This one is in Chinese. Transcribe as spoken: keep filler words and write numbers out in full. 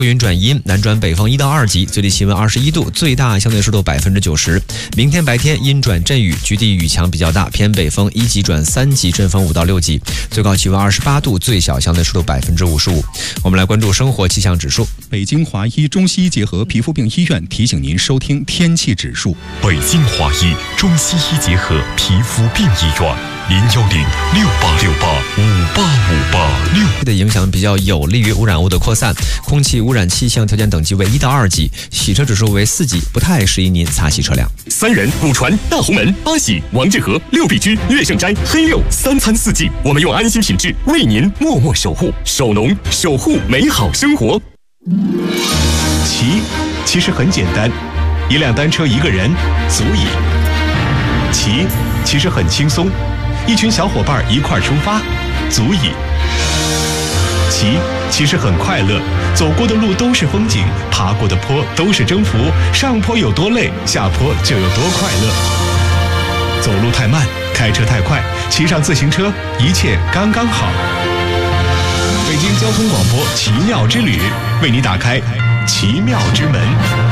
云转阴，南转北风一到二级，最低气温二十一度，最大相对湿度百分之九十。明天白天阴转阵雨，局地雨强比较大，偏北风一级转三级，阵风五到六级，最高气温二十八度，最小相对湿度百分之五十五。我们来关注生活气象指数。 北京华医中西医结合皮肤病医院提醒您收听天气指数。 北京华医中西医结合皮肤病医院。零幺零六八六八五八五八六的影响比较有利于污染物的扩散，空气污染气象条件等级为一到二级，洗车指数为四级，不太适宜您擦洗车辆。 三人、古传、大红门、八喜、王致和、六必居、乐盛斋、黑六三餐四季，我们用安心品质为您默默守护，守农守护美好生活。 骑其实很简单，一辆单车一个人足矣。骑其实很轻松，一群小伙伴一块出发，足矣。骑其实很快乐，走过的路都是风景，爬过的坡都是征服，上坡有多累，下坡就有多快乐。走路太慢，开车太快，骑上自行车，一切刚刚好。北京交通广播奇妙之旅，为你打开奇妙之门。